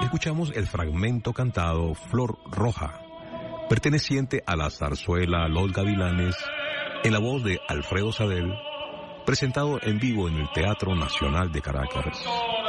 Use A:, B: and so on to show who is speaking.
A: escuchamos el fragmento cantado Flor Roja, perteneciente a la zarzuela Los Gavilanes, en la voz de Alfredo Sadel, presentado en vivo en el Teatro Nacional de Caracas.